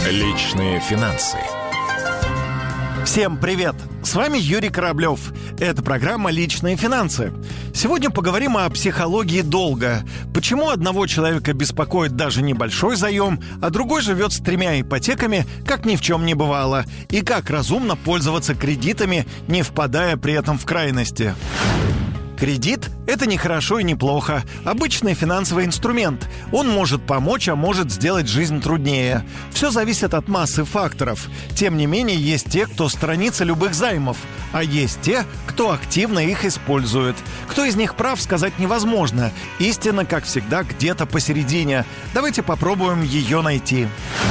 Личные финансы. Всем привет! С вами Юрий Кораблев. Это программа «Личные финансы». Сегодня поговорим о психологии долга. Почему одного человека беспокоит даже небольшой заем, а другой живет с 3 ипотеками, как ни в чем не бывало. И как разумно пользоваться кредитами, не впадая при этом в крайности. Кредит – это не хорошо и не плохо. Обычный финансовый инструмент. Он может помочь, а может сделать жизнь труднее. Все зависит от массы факторов. Тем не менее, есть те, кто сторонится любых займов, а есть те, кто активно их использует. Кто из них прав, сказать невозможно. Истина, как всегда, где-то посередине. Давайте попробуем ее найти.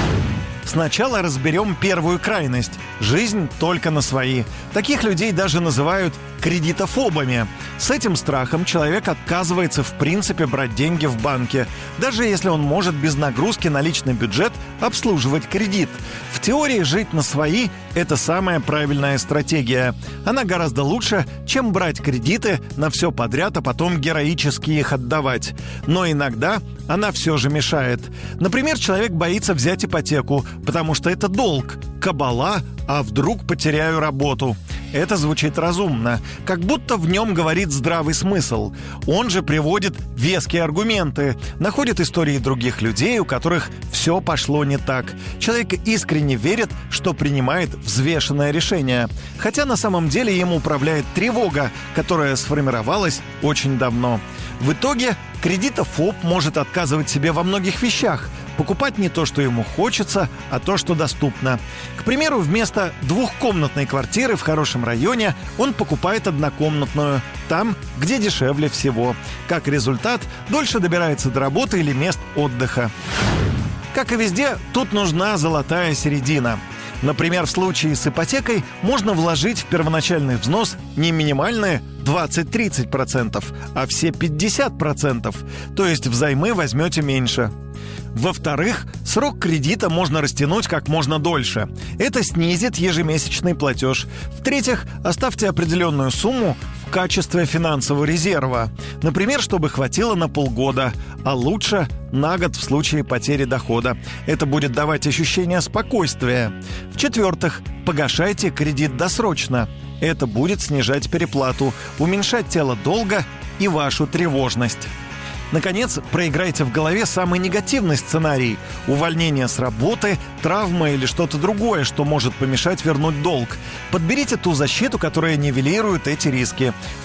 Сначала разберем первую крайность – жизнь только на свои. Таких людей даже называют кредитофобами. С этим страхом человек отказывается в принципе брать деньги в банке, даже если он может без нагрузки на личный бюджет обслуживать кредит. В теории жить на свои – это самая правильная стратегия. Она гораздо лучше, чем брать кредиты на все подряд, а потом героически их отдавать. Но иногда она все же мешает. Например, человек боится взять ипотеку, потому что это долг, кабала, а вдруг потеряю работу. Это звучит разумно, как будто в нем говорит здравый смысл. Он же приводит веские аргументы, находит истории других людей, у которых все пошло не так. Человек искренне верит, что принимает взвешенное решение. Хотя на самом деле им управляет тревога, которая сформировалась очень давно. В итоге кредитофоб может отказывать себе во многих вещах, покупать не то, что ему хочется, а то, что доступно. К примеру, вместо двухкомнатной квартиры в хорошем районе он покупает однокомнатную, там, где дешевле всего. Как результат, дольше добирается до работы или мест отдыха. Как и везде, тут нужна золотая середина. Например, в случае с ипотекой можно вложить в первоначальный взнос не минимальные 20-30%, а все 50%, то есть взаймы возьмете меньше. Во-вторых, срок кредита можно растянуть как можно дольше. Это снизит ежемесячный платеж. В-третьих, оставьте определенную сумму в качестве финансового резерва. Например, чтобы хватило на полгода, а лучше на год в случае потери дохода. Это будет давать ощущение спокойствия. В-четвертых, погашайте кредит досрочно. Это будет снижать переплату, уменьшать тело долга и вашу тревожность. Наконец, проиграйте в голове самый негативный сценарий – увольнение с работы, травма или что-то другое, что может помешать вернуть долг. Подберите ту защиту, которая нивелирует эти риски.